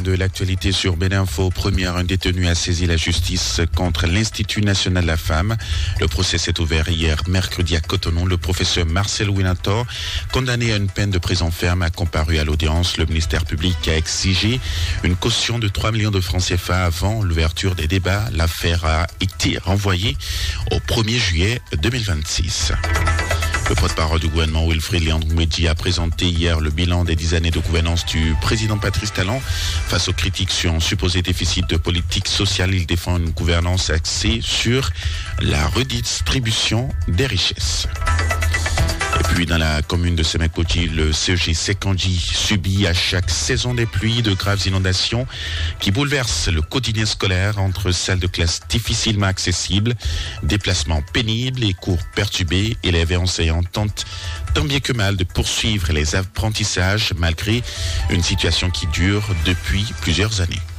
de l'actualité sur Béninfo. Première, un détenu a saisi la justice contre l'Institut national de la femme. Le procès s'est ouvert hier mercredi à Cotonou. Le professeur Marcel Winator, condamné à une peine de prison ferme, a comparu à l'audience. Le ministère public a exigé une caution de 3 millions de francs CFA avant l'ouverture des débats. L'affaire a été renvoyée au 1er juillet 2026. Le porte-parole du gouvernement, Wilfried Léandre-Mouedji, a présenté hier le bilan des 10 années de gouvernance du président Patrice Talon. Face aux critiques sur un supposé déficit de politique sociale, il défend une gouvernance axée sur la redistribution des richesses. Et puis dans la commune de Semekoji, le CEG Sekanji subit à chaque saison des pluies de graves inondations qui bouleversent le quotidien scolaire entre salles de classe difficilement accessibles, déplacements pénibles et cours perturbés. Élèves et enseignants tentent tant bien que mal de poursuivre les apprentissages malgré une situation qui dure depuis plusieurs années.